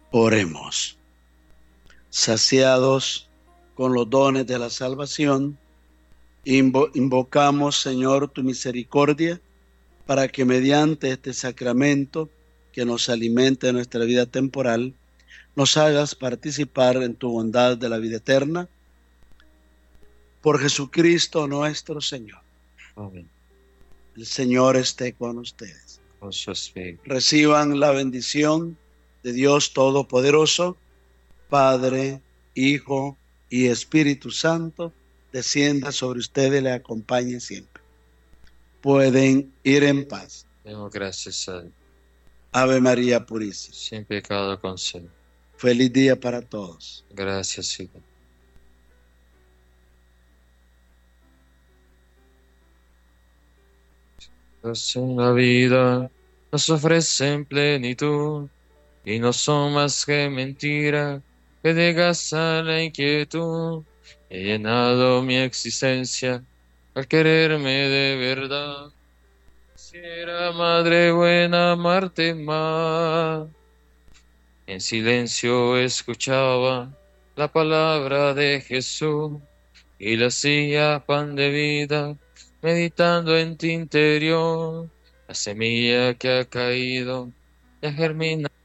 Oremos. Saciados con los dones de la salvación, invocamos, Señor, tu misericordia para que mediante este sacramento que nos alimente nuestra vida temporal, nos hagas participar en tu bondad de la vida eterna. Por Jesucristo nuestro Señor. Amén. El Señor esté con ustedes. Con su espíritu. Reciban la bendición de Dios Todopoderoso, Padre, Hijo y Espíritu Santo, descienda sobre ustedes y le acompañe siempre. Pueden ir en paz. Demos gracias a Dios. Ave María Purísima. Sin pecado concedo. Feliz día para todos. Gracias, Hijo. Dios en la vida nos ofrece en plenitud y no son más que mentira que llegas a la inquietud. He llenado mi existencia al quererme de verdad. Quisiera, Madre buena, amarte más. En silencio escuchaba la palabra de Jesús y la hacía pan de vida, meditando en tu interior. La semilla que ha caído ya germina